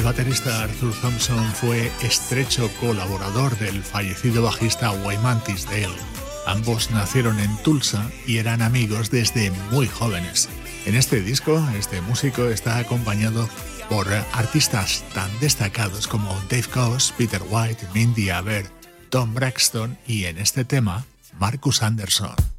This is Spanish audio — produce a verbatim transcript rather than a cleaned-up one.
baterista Arthur Thompson fue estrecho colaborador del fallecido bajista Wyman Tisdale. Ambos nacieron en Tulsa y eran amigos desde muy jóvenes. En este disco, este músico está acompañado por artistas tan destacados como Dave Koz, Peter White, Mindy Aber, Tom Braxton y en este tema, Marcus Anderson.